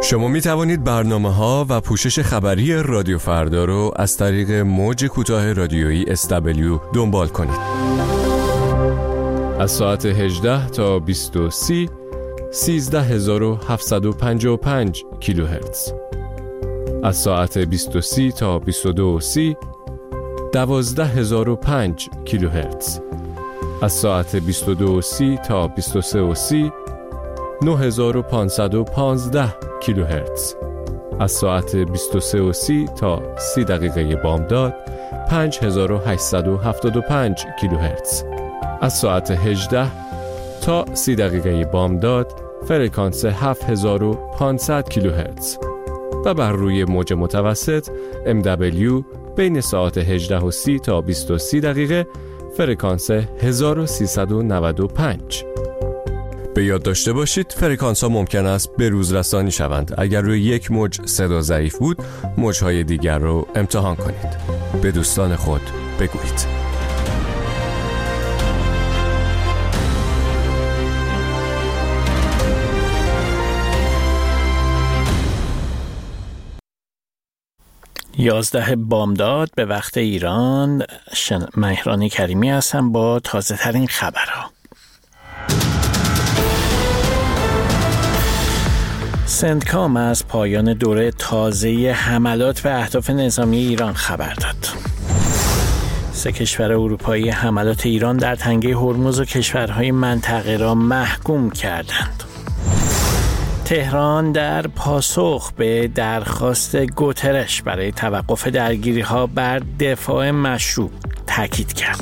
شما می توانید برنامه‌ها و پوشش خبری رادیو فردا رو از طریق موج کوتاه رادیویی SW دنبال کنید. از ساعت 18 تا 20:30 13755 کیلوهرتز. از ساعت 20:30 تا 22:30 12005 کیلوهرتز. از ساعت 22:30 تا 23:30 9515 کیلوهرتز. از ساعت 23:30 تا 30 دقیقه بامداد 5875 کیلوهرتز. از ساعت 18 تا 30 دقیقه بامداد فرکانس 7500 کیلوهرتز و بر روی موج متوسط MW بین ساعت 18:30 تا 20:30 دقیقه فرکانس 1395. به یاد داشته باشید فرکانس ها ممکن است به روز رسانی شوند. اگر روی یک موج صدا ضعیف بود، موج‌های دیگر رو امتحان کنید. به دوستان خود بگویید. 11 بامداد به وقت ایران. مهران کریمی هستم با تازه ترین خبرها. سندکام از پایان دوره تازه حملات به اهداف نظامی ایران خبر داد. 3 کشور اروپایی حملات ایران در تنگه هرمز و کشورهای منطقه را محکوم کردند. تهران در پاسخ به درخواست گوترش برای توقف درگیری‌ها بر دفاع مشروع تاکید کرد.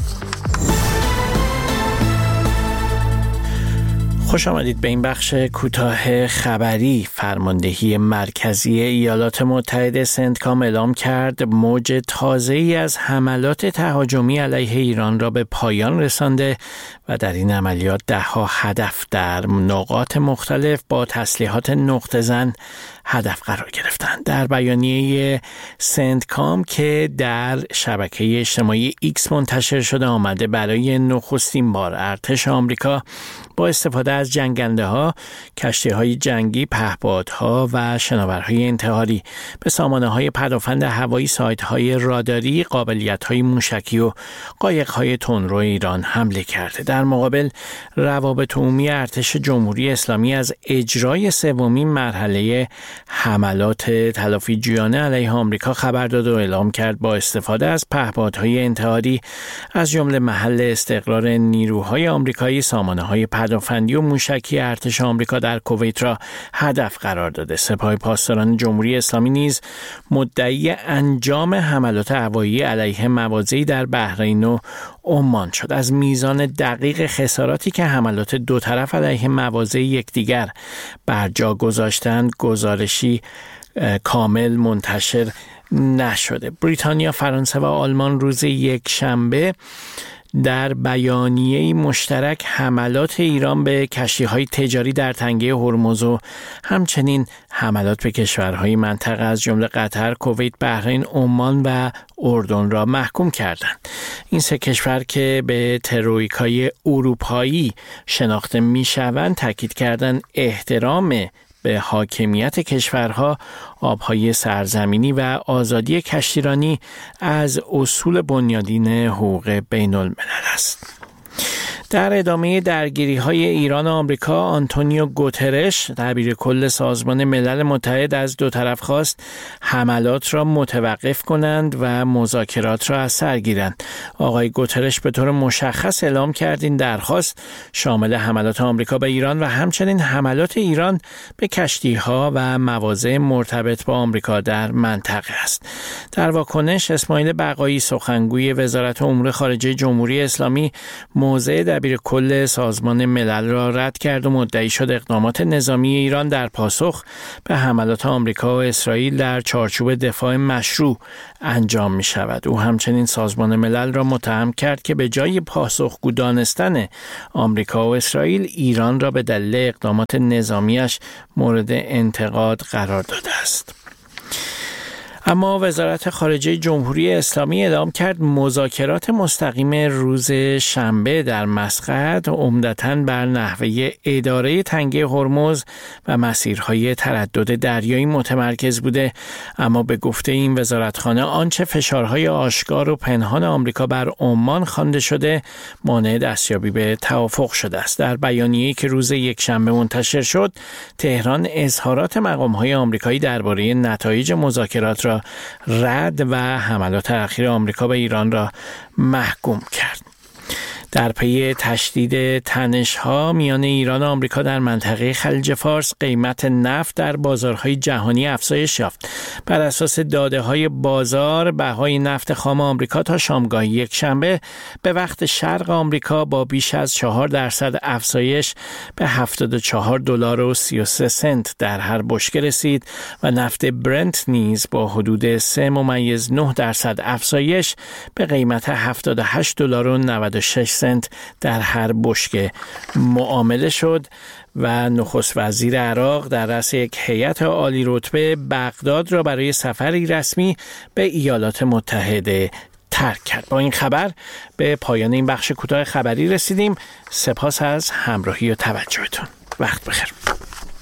خوش آمدید به این بخش کوتاه خبری. فرماندهی مرکزی ایالات متحده سندکام اعلام کرد موج تازه‌ای از حملات تهاجمی علیه ایران را به پایان رسانده و در این عملیات 10 هدف در نقاط مختلف با تسلیحات نقطه‌زن هدف قرار گرفتند. در بیانیه سندکام که در شبکه اجتماعی ایکس منتشر شده آمده برای نخستین بار ارتش آمریکا با استفاده از جنگنده‌ها، کشتی‌های جنگی، پهپادها و شناورهای انتحاری به سامانه‌های پدافند هوایی، سایت‌های راداری، قابلیت‌های موشکی و قایق‌های تندرو ایران حمله کرده. در مقابل روابط عمومی ارتش جمهوری اسلامی از اجرای سومین مرحله حملات تلافیجویانه علیه آمریکا خبر داد و اعلام کرد با استفاده از پهپادهای انتحاری از جمله محل استقرار نیروهای آمریکایی، سامانه‌های پدافندی و موشکی ارتش آمریکا در کویت را هدف قرار داده. سپاه پاسداران جمهوری اسلامی نیز مدعی انجام حملات هوایی علیه مواضعی در بحرین و عمان شد. از میزان دقیق خساراتی که حملات دو طرف علیه مواضع یکدیگر بر جا گذاشتند گزارشی کامل منتشر نشده. بریتانیا، فرانسه و آلمان روز یکشنبه در بیانیه‌ای مشترک حملات ایران به کشتی‌های تجاری در تنگه هرمز و همچنین حملات به کشورهای منطقه از جمله قطر، کویت، بحرین، عمان و اردن را محکوم کردند. این 3 کشور که به ترویکای اروپایی شناخته می‌شوند تاکید کردند احترام به حاکمیت کشورها، آبهای سرزمینی و آزادی کشتیرانی از اصول بنیادین حقوق بین الملل است. در ادامه درگیری‌های ایران و آمریکا، آنتونیو گوترش دبیر کل سازمان ملل متحد از دو طرف خواست حملات را متوقف کنند و مذاکرات را از سر گیرند. آقای گوترش به طور مشخص اعلام کرد این درخواست شامل حملات آمریکا به ایران و همچنین حملات ایران به کشتی‌ها و مواضع مرتبط با آمریکا در منطقه است. در واکنش اسماعیل بقایی سخنگوی وزارت امور خارجه جمهوری اسلامی موضع دبیر کل سازمان ملل را رد کرد و مدعی شد اقدامات نظامی ایران در پاسخ به حملات آمریکا و اسرائیل در چارچوب دفاع مشروع انجام می شود. او همچنین سازمان ملل را متهم کرد که به جای پاسخگو دانستن آمریکا و اسرائیل، ایران را به دلیل اقدامات نظامیش مورد انتقاد قرار داده است. اما وزارت خارجه جمهوری اسلامی اعلام کرد مذاکرات مستقیم روز شنبه در مسقط عمدتاً بر نحوه اداره تنگه هرمز و مسیرهای تردد دریایی متمرکز بوده، اما به گفته این وزارتخانه آنچه فشارهای آشکار و پنهان آمریکا بر عمان خوانده شده مانع دستیابی به توافق شده است. در بیانیه‌ای که روز یکشنبه منتشر شد، تهران اظهارات مقام‌های آمریکایی درباره نتایج مذاکرات را رد و حملات اخیر آمریکا به ایران را محکوم کرد. در پی تشدید تنش‌ها میان ایران و آمریکا در منطقه خلیج فارس، قیمت نفت در بازارهای جهانی افزایش یافت. بر اساس داده‌های بازار، بهای نفت خام آمریکا تا شامگاه یکشنبه به وقت شرق آمریکا با بیش از 4% افزایش به $74.33 در هر بشکه رسید و نفت برنت نیز با حدود 3.9% افزایش به قیمت $78.96 در هر بشکه معامله شد و نخست وزیر عراق در رأس یک هیئت عالی رتبه بغداد را برای سفری رسمی به ایالات متحده ترک کرد. با این خبر به پایان این بخش کوتاه خبری رسیدیم. سپاس از همراهی و توجهتون. وقت بخیر.